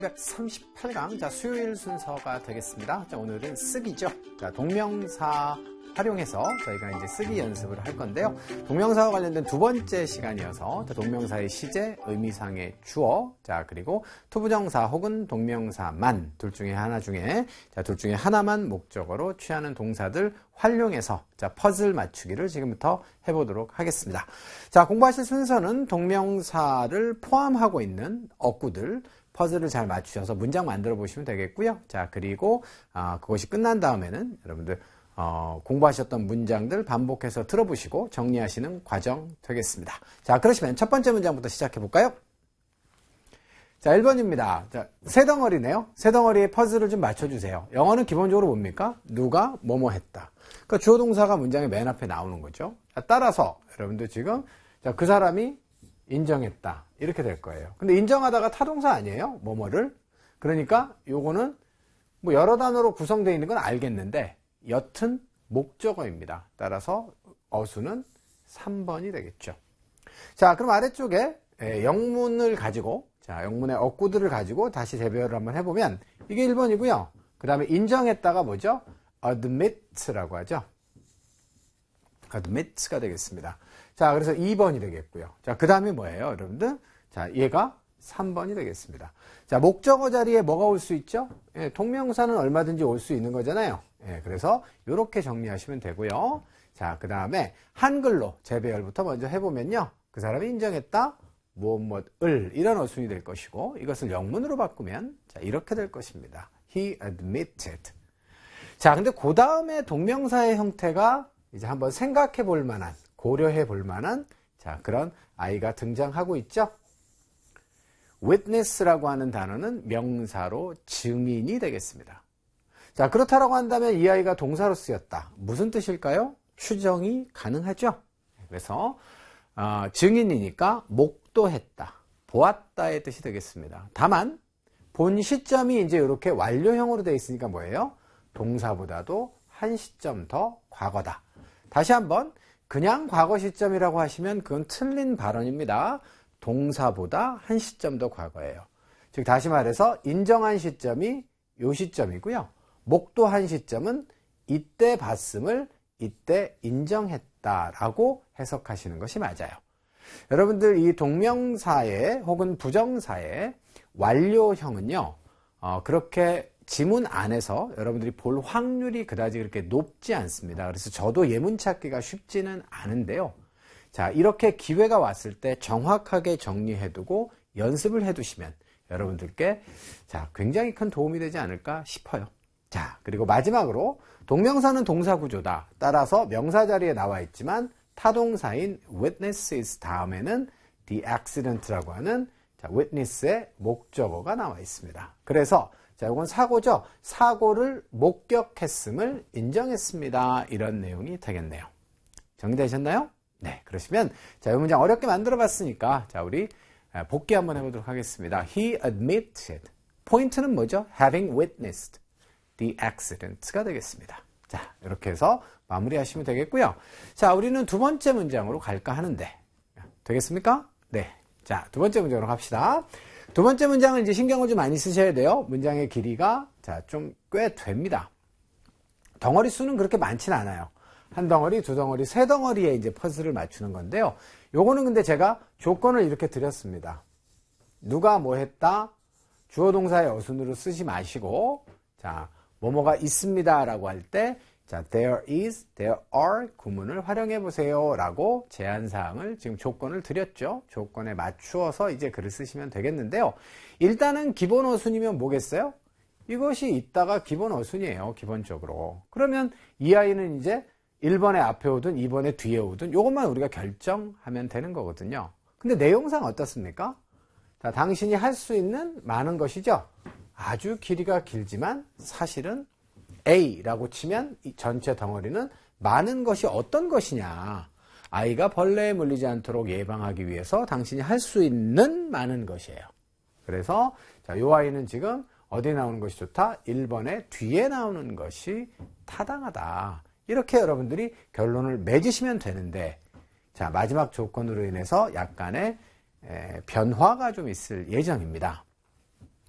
138강, 자, 수요일 순서가 되겠습니다. 자, 오늘은 쓰기죠. 자, 동명사 활용해서 저희가 이제 쓰기 연습을 할 건데요. 동명사와 관련된 두 번째 시간이어서 동명사의 시제, 의미상의 주어, 자, 그리고 투부정사 혹은 동명사만 둘 중에 하나만 목적어로 취하는 동사들 활용해서 자, 퍼즐 맞추기를 지금부터 해보도록 하겠습니다. 자, 공부하실 순서는 동명사를 포함하고 있는 어구들, 퍼즐을 잘 맞추셔서 문장 만들어 보시면 되겠고요. 자, 그리고 그것이 끝난 다음에는 여러분들 공부하셨던 문장들 반복해서 들어보시고 정리하시는 과정 되겠습니다. 자, 그러시면 첫 번째 문장부터 시작해 볼까요? 자, 1번입니다. 자, 세 덩어리네요. 세 덩어리의 퍼즐을 좀 맞춰주세요. 영어는 기본적으로 뭡니까? 누가 뭐뭐 했다. 그러니까 주어 동사가 문장의 맨 앞에 나오는 거죠. 자, 따라서 여러분들 지금 자, 그 사람이 인정했다. 이렇게 될 거예요. 근데 인정하다가 타동사 아니에요? 뭐뭐를. 그러니까 요거는 뭐 여러 단어로 구성되어 있는 건 알겠는데 여튼 목적어입니다. 따라서 어수는 3번이 되겠죠. 자, 그럼 아래쪽에 영문을 가지고 자, 영문의 어구들을 가지고 다시 재배열을 한번 해보면 이게 1번이고요. 그 다음에 인정했다가 뭐죠? admit라고 하죠. admit가 되겠습니다. 자, 그래서 2번이 되겠고요. 자, 그 다음에 뭐예요, 여러분들? 자, 얘가 3번이 되겠습니다. 자, 목적어 자리에 뭐가 올 수 있죠? 예, 동명사는 얼마든지 올 수 있는 거잖아요. 예, 그래서 이렇게 정리하시면 되고요. 자, 그 다음에 한글로 재배열부터 먼저 해보면요. 그 사람이 인정했다. 무엇을 이런 어순이 될 것이고 이것을 영문으로 바꾸면 자, 이렇게 될 것입니다. He admitted. 자, 근데 그 다음에 동명사의 형태가 이제 한번 생각해 볼 만한, 고려해 볼 만한 자, 그런 아이가 등장하고 있죠. witness라고 하는 단어는 명사로 증인이 되겠습니다. 자, 그렇다라고 한다면 이 아이가 동사로 쓰였다. 무슨 뜻일까요? 추정이 가능하죠. 그래서 증인이니까 목도했다, 보았다의 뜻이 되겠습니다. 다만 본 시점이 이제 이렇게 완료형으로 되어 있으니까 뭐예요? 동사보다도 한 시점 더 과거다. 다시 한번 그냥 과거 시점이라고 하시면 그건 틀린 발언입니다. 동사보다 한 시점 더 과거예요. 즉 다시 말해서 인정한 시점이 요 시점이고요. 목도한 시점은 이때 봤음을 이때 인정했다라고 해석하시는 것이 맞아요. 여러분들 이 동명사의 혹은 부정사의 완료형은요. 그렇게 지문 안에서 여러분들이 볼 확률이 그다지 그렇게 높지 않습니다. 그래서 저도 예문 찾기가 쉽지는 않은데요. 자, 이렇게 기회가 왔을 때 정확하게 정리해두고 연습을 해두시면 여러분들께 자, 굉장히 큰 도움이 되지 않을까 싶어요. 자, 그리고 마지막으로 동명사는 동사 구조다. 따라서 명사 자리에 나와 있지만 타동사인 witnesses 다음에는 the accident라고 하는 자, witness의 목적어가 나와 있습니다. 그래서 자, 이건 사고죠. 사고를 목격했음을 인정했습니다. 이런 내용이 되겠네요. 정리되셨나요? 네, 그러시면 자, 이 문장 어렵게 만들어 봤으니까 자, 우리 복기 한번 해보도록 하겠습니다. He admitted. 포인트는 뭐죠? Having witnessed the accident가 되겠습니다. 자, 이렇게 해서 마무리하시면 되겠고요. 자, 우리는 두 번째 문장으로 갈까 하는데 되겠습니까? 네. 자, 두 번째 문장으로 갑시다. 두 번째 문장은 이제 신경을 좀 많이 쓰셔야 돼요. 문장의 길이가 자, 좀 꽤 됩니다. 덩어리 수는 그렇게 많진 않아요. 한 덩어리, 두 덩어리, 세 덩어리에 이제 퍼즐을 맞추는 건데요. 요거는 근데 제가 조건을 이렇게 드렸습니다. 누가 뭐 했다? 주어 동사의 어순으로 쓰지 마시고 자, 뭐뭐가 있습니다라고 할 때 자, there is, there are 구문을 활용해 보세요 라고 제한사항을 지금 조건을 드렸죠. 조건에 맞추어서 이제 글을 쓰시면 되겠는데요. 일단은 기본 어순이면 뭐겠어요? 이것이 있다가 기본 어순이에요. 기본적으로. 그러면 이 아이는 이제 1번에 앞에 오든 2번에 뒤에 오든 이것만 우리가 결정하면 되는 거거든요. 근데 내용상 어떻습니까? 자, 당신이 할 수 있는 많은 것이죠. 아주 길이가 길지만 사실은 A라고 치면 이 전체 덩어리는 많은 것이 어떤 것이냐. 아이가 벌레에 물리지 않도록 예방하기 위해서 당신이 할 수 있는 많은 것이에요. 그래서 자, 이 아이는 지금 어디에 나오는 것이 좋다? 1번에 뒤에 나오는 것이 타당하다. 이렇게 여러분들이 결론을 맺으시면 되는데 자, 마지막 조건으로 인해서 약간의 변화가 좀 있을 예정입니다.